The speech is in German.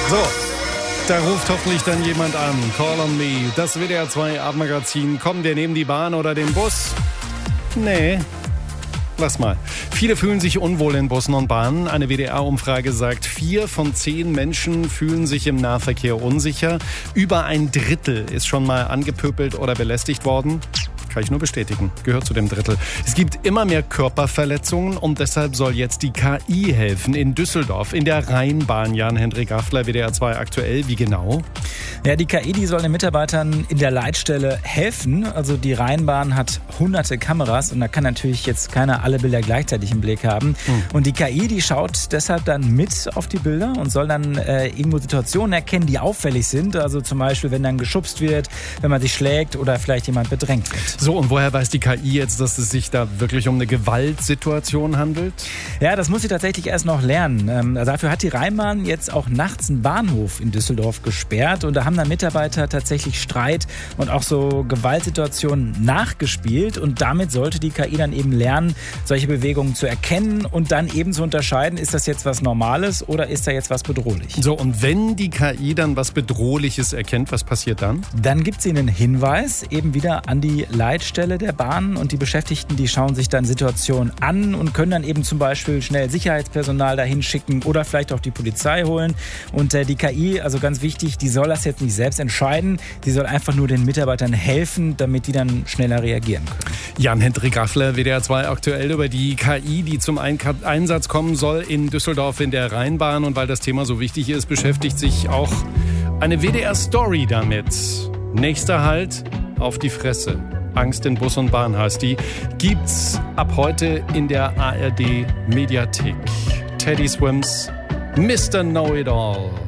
So, da ruft hoffentlich dann jemand an. Call on me. Das WDR 2 Abendmagazin. Kommen wir nehmen die Bahn oder den Bus? Nee. Lass mal. Viele fühlen sich unwohl in Bussen und Bahnen. Eine WDR-Umfrage sagt, 4 von 10 Menschen fühlen sich im Nahverkehr unsicher. Über ein Drittel ist schon mal angepöbelt oder belästigt worden. Kann ich nur bestätigen. Gehört zu dem Drittel. Es gibt immer mehr Körperverletzungen und deshalb soll jetzt die KI helfen. In Düsseldorf, in der Rheinbahn. Jan-Hendrik Gaffler, WDR 2 aktuell. Wie genau? Ja, die KI, die soll den Mitarbeitern in der Leitstelle helfen. Also die Rheinbahn hat hunderte Kameras und da kann natürlich jetzt keiner alle Bilder gleichzeitig im Blick haben. Und die KI, die schaut deshalb dann mit auf die Bilder und soll dann irgendwo Situationen erkennen, die auffällig sind. Also zum Beispiel, wenn dann geschubst wird, wenn man sich schlägt oder vielleicht jemand bedrängt wird. So, und woher weiß die KI jetzt, dass es sich da wirklich um eine Gewaltsituation handelt? Ja, das muss sie tatsächlich erst noch lernen. Dafür hat die Rheinbahn jetzt auch nachts einen Bahnhof in Düsseldorf gesperrt und da haben dann Mitarbeiter tatsächlich Streit und auch so Gewaltsituationen nachgespielt und damit sollte die KI dann eben lernen, solche Bewegungen zu erkennen und dann eben zu unterscheiden, ist das jetzt was Normales oder ist da jetzt was Bedrohliches. So, und wenn die KI dann was Bedrohliches erkennt, was passiert dann? Dann gibt sie einen Hinweis eben wieder an die Leitstelle der Bahn und die Beschäftigten, die schauen sich dann Situationen an und können dann eben zum Beispiel schnell Sicherheitspersonal dahin schicken oder vielleicht auch die Polizei holen. Und die KI, also ganz wichtig, die soll das jetzt nicht selbst entscheiden, sie soll einfach nur den Mitarbeitern helfen, damit die dann schneller reagieren können. Jan-Hendrik Gaffler, WDR 2 aktuell über die KI, die zum Einsatz kommen soll in Düsseldorf in der Rheinbahn. Und weil das Thema so wichtig ist, beschäftigt sich auch eine WDR-Story damit. Nächster Halt, auf die Fresse. Angst in Bus und Bahn heißt die. Gibt's ab heute in der ARD Mediathek. Teddy Swims, Mr. Know-It-All.